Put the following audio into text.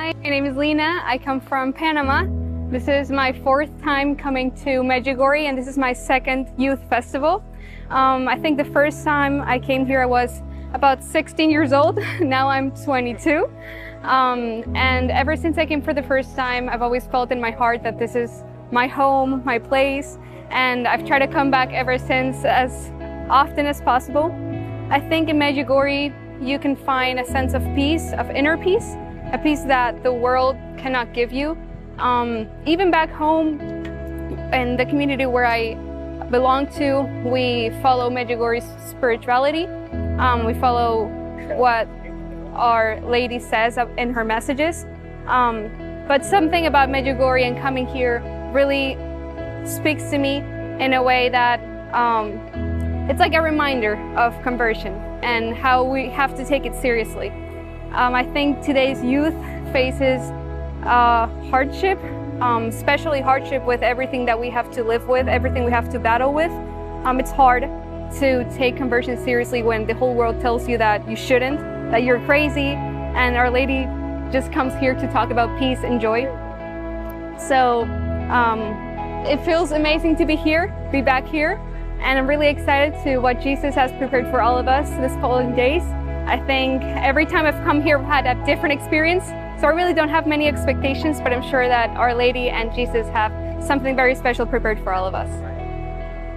Hi, my name is Lina. I come from Panama. This is my fourth time coming to Medjugorje, and this is my second youth festival. I think the first time I came here I was about 16 years old. Now I'm 22. And ever since I came for the first time, I've always felt in my heart that this is my home, my place, and I've tried to come back ever since as often as possible. I think in Medjugorje you can find a sense of peace, of inner peace, a peace that the world cannot give you. Even back home in the community where I belong to, we follow Medjugorje's spirituality. We follow what Our Lady says in her messages. But something about Medjugorje and coming here really speaks to me in a way that it's like a reminder of conversion and how we have to take it seriously. I think today's youth faces hardship, especially hardship with everything that we have to live with, everything we have to battle with. It's hard to take conversion seriously when the whole world tells you that you shouldn't, that you're crazy, and Our Lady just comes here to talk about peace and joy. So it feels amazing to be here, be back here, and I'm really excited to what Jesus has prepared for all of us this following days. I think every time I've come here I've had a different experience, so I really don't have many expectations, but I'm sure that Our Lady and Jesus have something very special prepared for all of us.